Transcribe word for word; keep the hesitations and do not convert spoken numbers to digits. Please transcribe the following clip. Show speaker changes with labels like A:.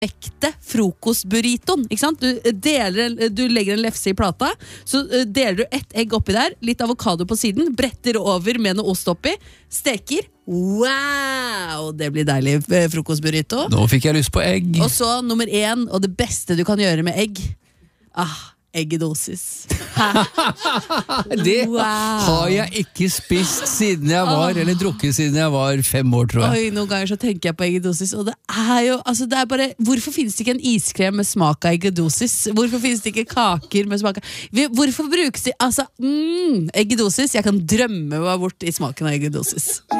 A: perfekte frokostburritoen, ikke sant? Du, deler, du legger en lefse i plata, så deler du ett egg oppi der, litt avokado på siden, bretter over med noe ost oppi, steker. Wow, det blir deilig frokostburrito.
B: Nå fikk jeg lyst på egg.
A: Og så nummer én, og det beste du kan gjøre med egg. Ah, eggedosis.
B: Det
A: wow.
B: har jeg ikke spist siden jeg var, oh. eller drukket siden jeg var fem år, tror jeg.
A: Oi, noen ganger så tenker jeg på eggedosis, og det er jo, altså det er bare, hvorfor finnes det ikke en iskrem med smak av eggedosis? Hvorfor finnes det ikke kaker med smak av, hvorfor brukes det, altså, mm, eggedosis, jeg kan drømme meg bort i smaken av eggedosis.